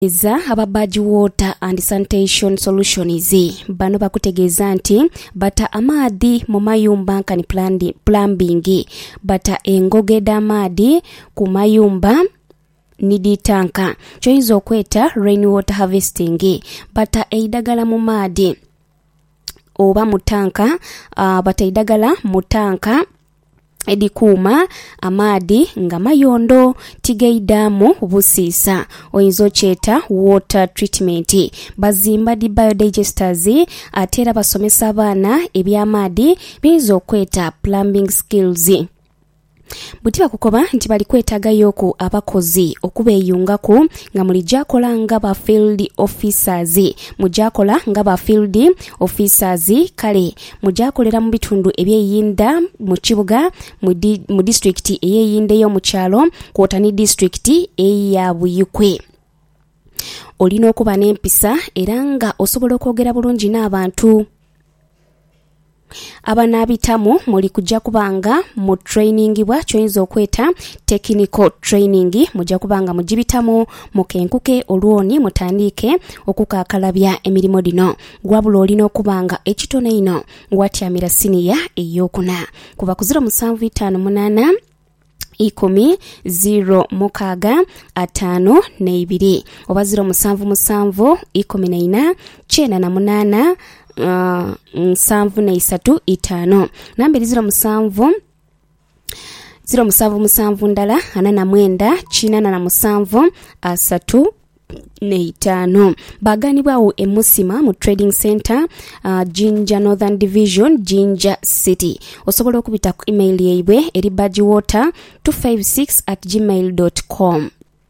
aba Badge Water and Sanitation Solutions bano bakutegeeza nti bata amaadi mu mayumba nkani plumbing bata engogeda amaadi ku mayumba nidi tanka choizo okweta rainwater harvesting bata eidagala mu maadi oba mutanka bata eidagala mutanka edikuuma amaadi nga mayondo tigeidamu busiisa oyinza okyeta water treatment bazimba di biodigesters atera basomesa abaana ebyamaadi biyinza okweta plumbing skills. Butiba kukoba nti bali kwetagayo ku abakozi okubeeyungaku nga mulijakola nga ba field officers mujakola nga ba field officers kale mujakolera mu bitundu ebyeyinda mu kibuga mu district eyeyinde yo mu kyalo kwotani district eya Buyikwe. Olina okuba n'empisa era nga osobola okwogera bulungi n'abantu. Abanabitamu muli kujja kubanga mu training bwa choizo okweta technical training mujja kubanga mujibitamu mukenkuke olwoni mutandike okukakalabya emirimu dino gwabula olina okubanga ekitone ino watyamira siniya eyokuna kuba ku 0758 10-0-6-5-2 oba 0777-14-98 7-3-5 nambiri 0777 ndala 89-7-3-5 baganibwawo emusima mu trading center Jinja Northern Division Jinja City osobola okubita ku email yeibwe eri badgewater256@gmail.com.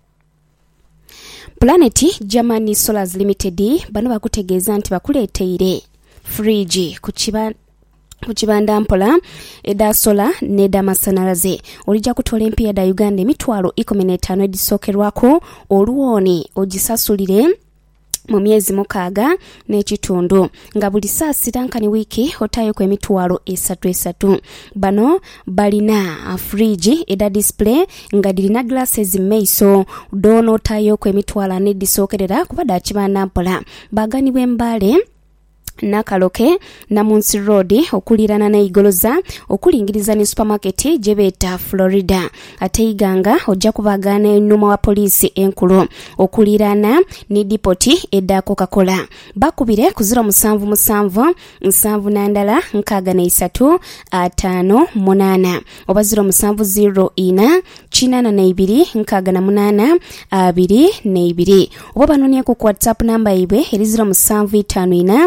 Planet Germany Solars Limited bano bakutegeeza nti bakuleeteire fridge kukibanda mpola eda sola neda masanalaze olijja kutola empya da Uganda emitwalo 15 edisokerwako oluwoni ogisasulire mu myezi 6 n'ekitundu nga buli saa sitankani wiki otayo ku emitwalo 3 bano balina fridge eda display nga dilina glasses meiso dono otayo ku emitwalo n'edisokerera kubada kibanda mpola baganibwe mbale Nakaloke Namunsi Road okulirana na Igoloza okulingiriza ni supermarket jebeta Florida ateiganga ojja kubagana enuma wa polisi enkulu okulirana ni dipoti eda Coca-Cola bakubire ku 0777-6-3-5-8 oba 0704-8-2 oba banonie ku WhatsApp namba ibe eri 0754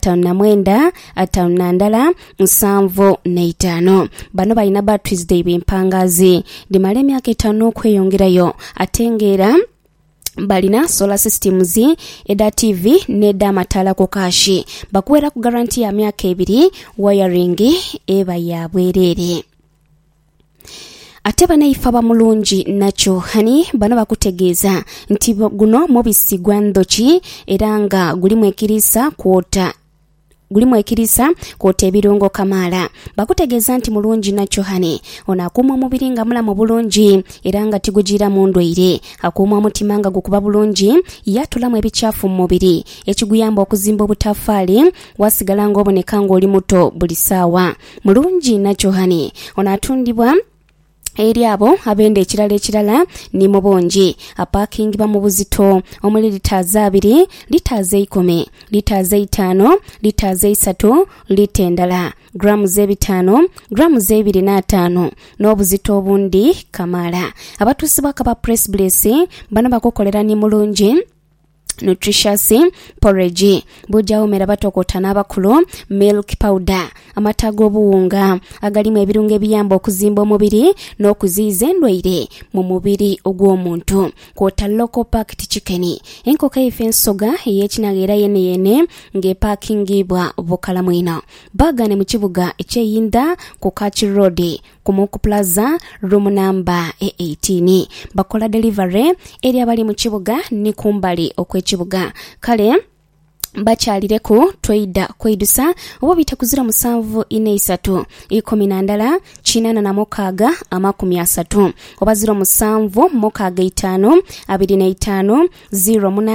5 bano balina batteries day bimpangazi dimale myaka 5 okweyongerayo atengera balina solar systems eda TV neda matala ko kashi bakuwera ku guarantee ya myaka 2 wiring eba ya bwerere. Ate banaifa bamulungi nacho hani bano bakutegeeza nti guno mubisi gwa ndoki era nga gulimu ekirisa kwota ebirungo kamala bakutegeeza nti mulungi nacho hani onakuuma omubiri nga mulamu bulungi era nga tigujira mu ndwaire akuuma omutima nga gukuba bulungi yatulamu ebikyafu mu mubiri ekiguyamba okuzimba obutafaali wasigala nga oboneka nga oli muto buli saawa mulungi nacho hani onatundibwa eri abo abende ekirala ni mubonji aparking ba mu buzito omuli litaza 2 litaza 10 litaza 5 litaza 3 litendala grams 5 grams 2.5 n'obuzito obundi kamala abatusibwa kaba press brace bana bakokolera ni mulungi nutritious porridge bujja omera batokota n'abakulu milk powder amatago obuwunga agalimu ebirungo ebiyamba okuzimba omubiri n'okuziiza endwaire mu mubiri ogw'omuntu kwota local packed chicken enkoko efensoga ey'ekinaga yene ng'epakingibwa bukala mwino bagane mu kibuga ekyeyinda ku Kachi Road ku Moku Plaza room number 18 bakola delivery eri abali mu kibuga ni kumbali okwekibuga kale bakyalire ku twaida kwedusa oba bita ku 0773-86-30 oba 07-5-25-25-08